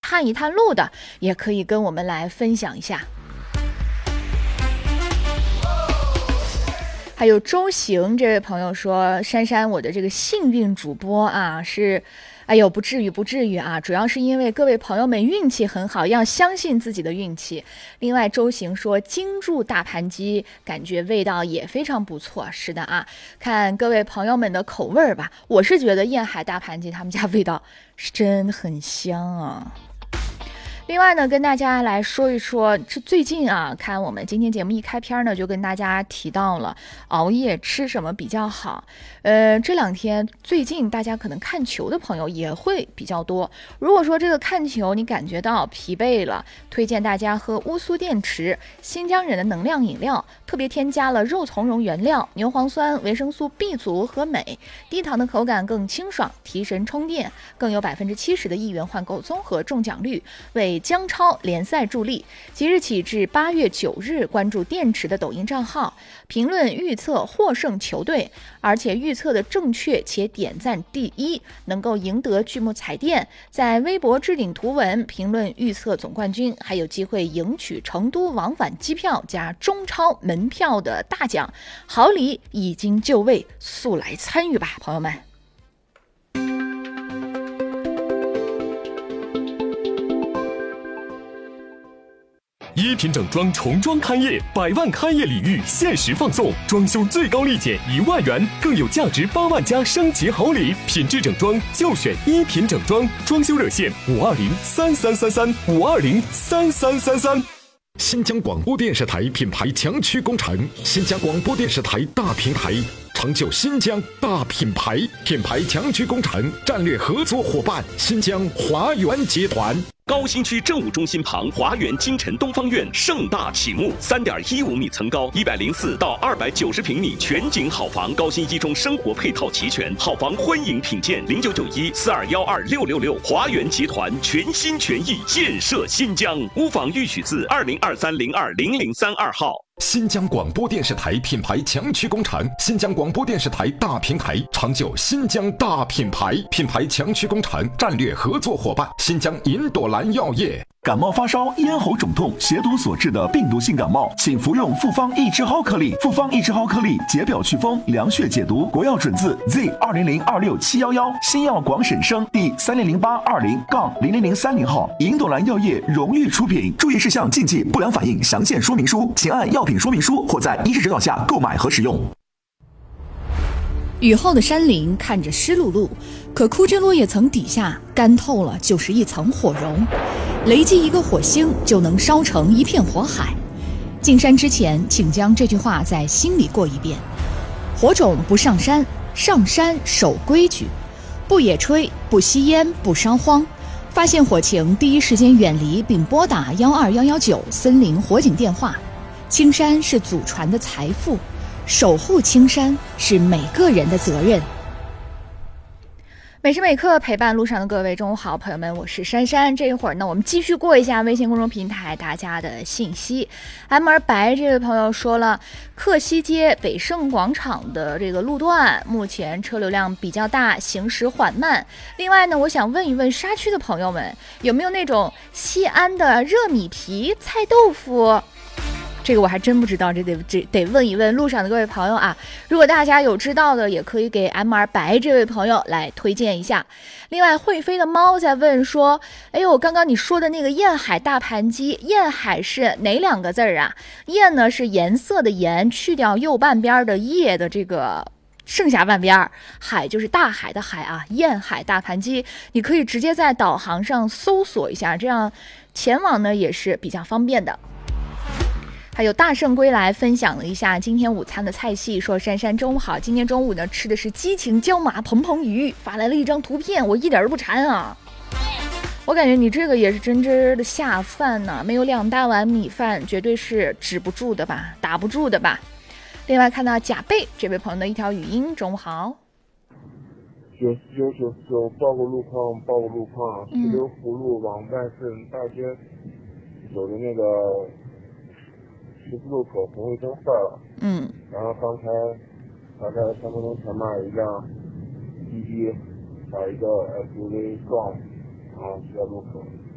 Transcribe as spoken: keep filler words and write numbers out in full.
探一探路的，也可以跟我们来分享一下。还有周行这位朋友说，珊珊，我的这个幸运主播啊，是哎呦不至于不至于啊，主要是因为各位朋友们运气很好，要相信自己的运气。另外周行说，精筑大盘鸡感觉味道也非常不错。是的啊，看各位朋友们的口味吧，我是觉得燕海大盘鸡他们家味道是真很香啊。另外呢，跟大家来说一说，这最近啊，看我们今天节目一开篇呢，就跟大家提到了熬夜吃什么比较好。呃，这两天最近大家可能看球的朋友也会比较多。如果说这个看球你感觉到疲惫了，推荐大家喝乌苏电池，新疆人的能量饮料，特别添加了肉苁蓉原料、牛磺酸、维生素 B 族和镁，低糖的口感更清爽，提神充电，更有百分之七十的亿元换购综合中奖率，为姜超联赛助力。即日起至八月九日，关注电池的抖音账号，评论预测获胜球队，而且预测的正确且点赞第一，能够赢得巨幕彩电。在微博置顶图文评论预测总冠军，还有机会赢取成都往返机票加中超门票的大奖。好礼已经就位，速来参与吧，朋友们。 一品整装重装开业，百万开业礼遇限时放送，装修最高立减一万元，更有价值八万加升级好礼。品质整装就选一品整装，装修热线五二零三三三三五二零三三三三。 新疆广播电视台品牌强区工程，新疆广播电视台大平台，成就新疆大品牌。品牌强区工程战略合作伙伴新疆华源集团。 高新区政务中心旁华源金晨东方院盛大启幕，三点一五米层高，一百零四到二百九十平米全景好房，高新一中生活配套齐全，好房欢迎品鉴。零九九一四二幺二六六六，华源集团全心全意建设新疆。屋房预取自二零二三零二零零三二号。 新疆广播电视台品牌强区工程，新疆广播电视台大平台，成就新疆大品牌。品牌强区工程战略合作伙伴新疆银朵兰药业。 感冒发烧、咽喉肿痛、血毒所致的病毒性感冒，请服用复方益智蒿颗粒。复方益智蒿颗粒解表祛风、凉血解毒，国药准字 Z 二零零二六七幺幺，新药广审生第三零零八二零杠零零零三零号，银朵兰药业荣誉出品。注意事项、禁忌、不良反应详见说明书，请按药品说明书或在医师指导下购买和使用。 雨后的山林看着湿漉漉，可枯枝落叶层底下干透了就是一层火绒，雷击一个火星就能烧成一片火海。进山之前，请将这句话在心里过一遍：火种不上山，上山守规矩，不野炊，不吸烟，不烧荒。发现火情，第一时间远离并拨打幺二幺幺九森林火警电话。青山是祖传的财富，守护青山是每个人的责任。 每时每刻陪伴路上的各位，中午好，朋友们，我是珊珊。这一会儿呢，我们继续过一下微信公众平台大家的信息。M 儿白这位朋友说了，克西街北盛广场的这个路段目前车流量比较大，行驶缓慢。另外呢，我想问一问沙区的朋友们，有没有那种西安的热米皮菜豆腐？这个我还真不知道，这得这得问一问路上的各位朋友啊！如果大家有知道的，也可以给 M 二白这位朋友来推荐一下。另外，会飞的猫在问说：“哎呦，刚刚你说的那个燕海大盘鸡，燕海是哪两个字儿啊？燕呢是颜色的颜，去掉右半边的叶的这个。”剩下半边，海就是大海的海啊，燕海大盘鸡，你可以直接在导航上搜索一下，这样前往呢也是比较方便的。还有大圣归来分享了一下今天午餐的菜系，说珊珊中午好，今天中午呢吃的是激情椒麻蓬蓬鱼，发来了一张图片，我一点都不馋啊。我感觉你这个也是真真的下饭呢、啊，没有两大碗米饭绝对是止不住的吧，打不住的吧。另外看到贾贝这位朋友的一条语音，中午好。 九九九九报个路况，报个路况，石榴湖路往万顺大街走的那个十字路口红绿灯坏了。 嗯。 然后刚才大概三分钟前面有一辆滴滴把一个 S U V 撞，然后在路口